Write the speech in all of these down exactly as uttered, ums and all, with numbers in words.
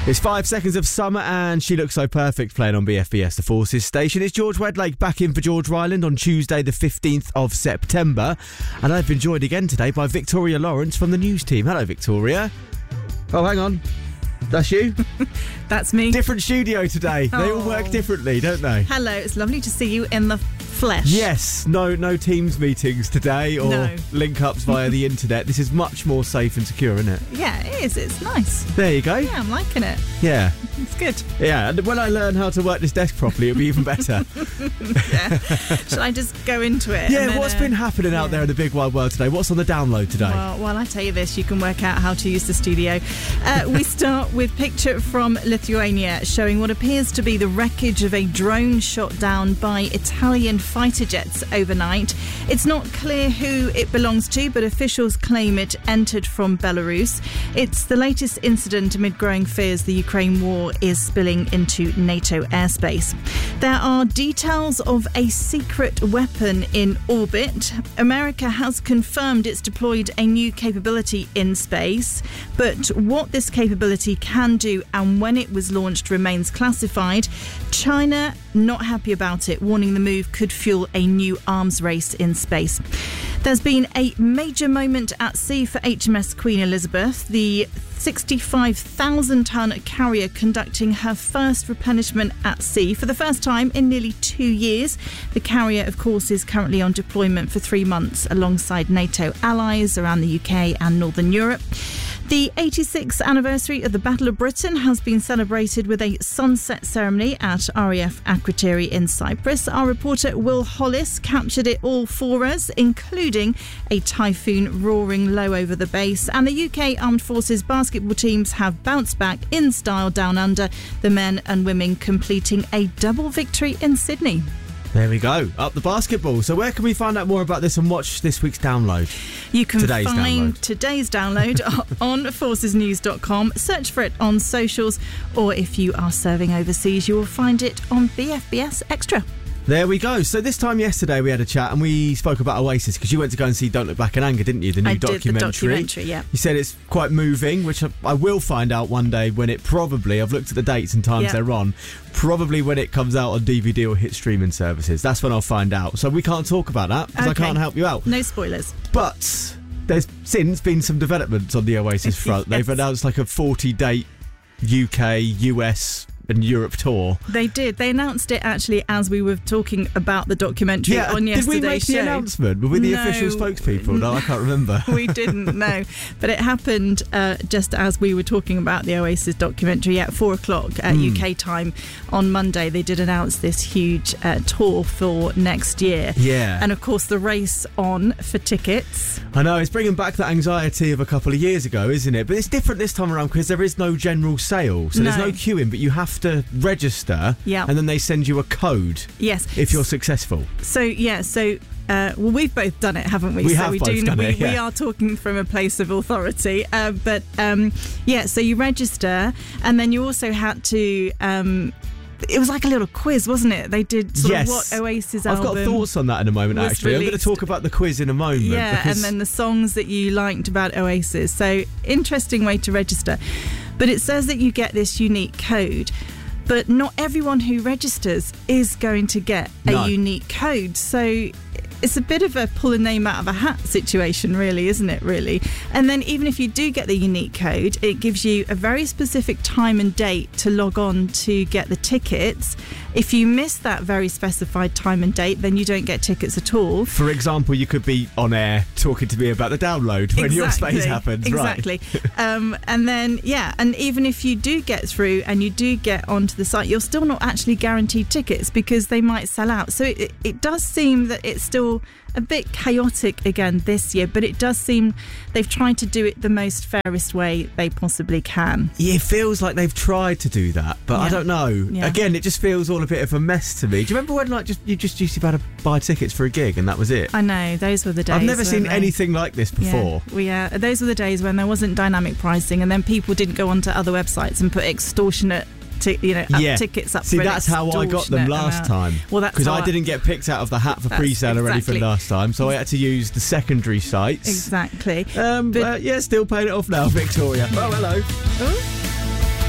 It's five seconds of summer and She Looks So Perfect playing on B F B S, the Forces station. It's George Wedlake back in for George Ryland on Tuesday the fifteenth of September. And I've been joined again today by Victoria Lawrence from the news team. Hello, Victoria. Oh, hang on. That's you? That's me. Different studio today. They all work differently, don't they? Hello, it's lovely to see you in the flesh. Yes, no no Teams meetings today or No. link-ups via the internet. This is much more safe and secure, isn't it? Yeah, it is. It's nice. There you go. Yeah, I'm liking it. Yeah. It's good. Yeah, and when I learn how to work this desk properly, it'll be even better. Yeah. Shall I just go into it? Yeah, and then, what's uh, been happening out yeah. there in the big wide world today? What's on the download today? Well, while I tell you this, you can work out how to use the studio. Uh, we start with picture from Lithuania showing what appears to be the wreckage of a drone shot down by Italian fighter jets overnight. It's not clear who it belongs to, but officials claim it entered from Belarus. It's the latest incident amid growing fears the Ukraine war is spilling into NATO airspace. There are details of a secret weapon in orbit. America has confirmed it's deployed a new capability in space, but what this capability can do and when it was launched remains classified. China not happy about it, warning the move could fuel a new arms race in space. There's been a major moment at sea for H M S Queen Elizabeth, the sixty-five thousand tonne carrier conducting her first replenishment at sea for the first time in nearly two years. The carrier, of course, is currently on deployment for three months alongside NATO allies around the U K and Northern Europe. The eighty-sixth anniversary of the Battle of Britain has been celebrated with a sunset ceremony at R A F Akrotiri in Cyprus. Our reporter Will Hollis captured it all for us, including a typhoon roaring low over the base. And the U K Armed Forces basketball teams have bounced back in style down under, the men and women completing a double victory in Sydney. There we go, up the basketball. So where can we find out more about this and watch this week's download? You can Today's find download. today's download on forces news dot com. Search for it on socials, or if you are serving overseas, you will find it on B F B S Extra. There we go. So this time yesterday we had a chat and we spoke about Oasis because you went to go and see Don't Look Back in Anger, didn't you? The new I did, the documentary. documentary, yeah. You said it's quite moving, which I, I will find out one day when it probably, I've looked at the dates and times Yeah. they're on, probably when it comes out on D V D or hit streaming services. That's when I'll find out. So we can't talk about that because Okay. I can't help you out. No spoilers. But there's since been some developments on the Oasis front. They've Yes. announced like a forty-date U K, U S and Europe tour. They did. They announced it actually as we were talking about the documentary Yeah, on yesterday's did we make show. the announcement? Were we the No. official spokespeople? No, I can't remember. We didn't know, but it happened uh, just as we were talking about the Oasis documentary at four o'clock at Mm. U K time on Monday. They did announce this huge uh, tour for next year. Yeah. And of course the race on for tickets. I know, it's bringing back that anxiety of a couple of years ago, isn't it? But it's different this time around because there is no general sale. So there's No. no queuing, but you have to register Yeah. and then they send you a code Yes. if you're successful. So yeah, so uh, well, we've both done it, haven't we? We so have we both do. done we, it, yeah. we are talking from a place of authority, uh, but um, yeah. So you register, and then you also had to. Um, it was like a little quiz, wasn't it? They did sort Yes. of what Oasis I've album. got thoughts on that in a moment, was actually. I'm going to released. talk about the quiz in a moment. Yeah, because and then the songs that you liked about Oasis. So interesting way to register, but it says that you get this unique code. But not everyone who registers is going to get a No. unique code. So it's a bit of a pull a name out of a hat situation, really, isn't it, really? And then even if you do get the unique code, it gives you a very specific time and date to log on to get the tickets. If you miss that very specified time and date, then you don't get tickets at all. For example, you could be on air talking to me about the download when your space happens, exactly. right? um, and then, yeah, and even if you do get through and you do get onto the site, you're still not actually guaranteed tickets because they might sell out. So it, it does seem that it's still a bit chaotic again this year, but it does seem they've tried to do it the most fairest way they possibly can. Yeah, it feels like they've tried to do that, but I Yeah. don't know. Yeah. Again, it just feels all a bit of a mess to me. Do you remember when like just you just used to be able to buy tickets for a gig and that was it? I know, those were the days. I've never seen weren't they? anything like this before. Yeah, we, uh, those were the days when there wasn't dynamic pricing, and then people didn't go onto other websites and put extortionate T- you know, up Yeah. tickets up. See, for an that's how I got them extortionate last amount. time. Well, that's because how I didn't get picked out of the hat for That's pre-sale or anything exactly. last time, so I had to use the secondary sites. Exactly. Um, But- but yeah, still paying it off now, Victoria. Oh, hello. Oh.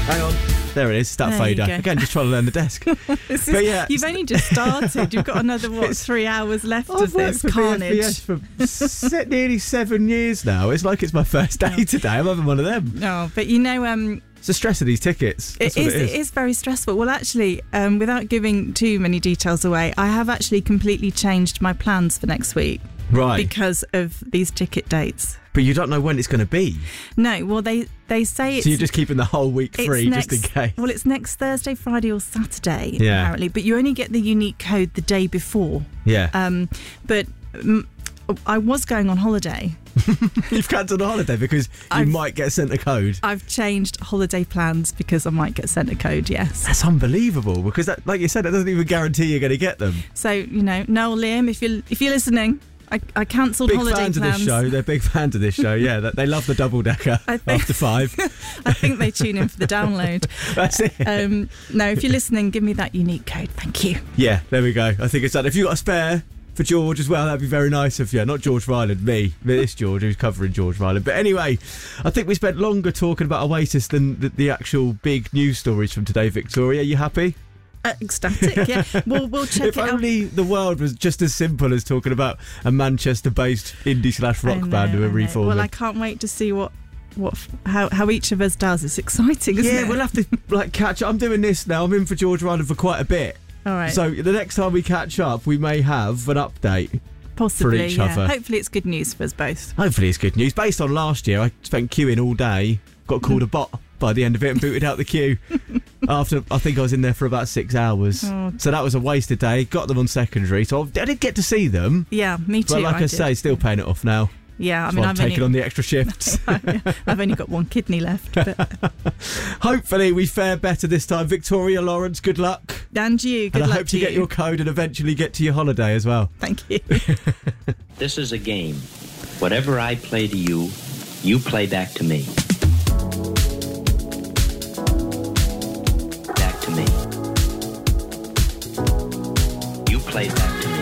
Hang on. There it is. That There you fader. go. Again, just trying to learn the desk. This is, But yeah. You've only just started. You've got another, what, three hours left I've of worked this for carnage. B F B S for se- nearly seven years now. It's like it's my first day today. I'm having one of them. No, but you know, um, It's the stress of these tickets. That's it what is, it is. it is very stressful. Well, actually, um, without giving too many details away, I have actually completely changed my plans for next week Right. because of these ticket dates. But you don't know when it's going to be. No, well, they, they say it's... So you're just keeping the whole week it's free next, just in case. Well, it's next Thursday, Friday or Saturday, Yeah. apparently. But you only get the unique code the day before. Yeah. Um, but um, I was going on holiday. You've cancelled a holiday because you I've- might get sent a code. I've changed holiday plans because I might get sent a code, yes. That's unbelievable because, that, like you said, it doesn't even guarantee you're going to get them. So, you know, Noel, Liam, if you're, if you're listening... I, I cancelled Big holiday fans plans. of this show. They're big fans of this show. Yeah, that- they love the double decker I think- after five. I think they tune in for the download. That's it. Um, no, if you're listening, give me that unique code. Thank you. Yeah, there we go. I think it's done. If you got a spare for George as well, that'd be very nice of you. Not George Ryland, me. It's George who's covering George Ryland. But anyway, I think we spent longer talking about Oasis than the, the actual big news stories from today. Victoria, you happy? Uh, ecstatic, yeah. We'll, we'll check If it out. only the world was just as simple as talking about a Manchester-based indie slash I rock know, band who I are know. reforming. Well, I can't wait to see what, what, how, how each of us does. It's exciting, isn't Yeah, it? we'll have to like catch up. I'm doing this now. I'm in for George Ryland for quite a bit. All right. So the next time we catch up, we may have an update. Possibly, for each yeah. other. Hopefully it's good news for us both. Hopefully it's good news. Based on last year, I spent queuing all day, got called a bot by the end of it and booted out the queue. After, I think I was in there for about six hours. Oh. So that was a wasted day. Got them on secondary. So I did get to see them. Yeah, me too. But like I, did. say, still paying it off now. Yeah, I That's mean, why I'm I've taking only, on the extra shifts. I've only got one kidney left. But, Hopefully we fare better this time. Victoria Lawrence, good luck. and you, good and I luck hope to you get your code and eventually get to your holiday as well. Thank you. This is a game. Whatever I play to you, you play back to me. Back to me. You play back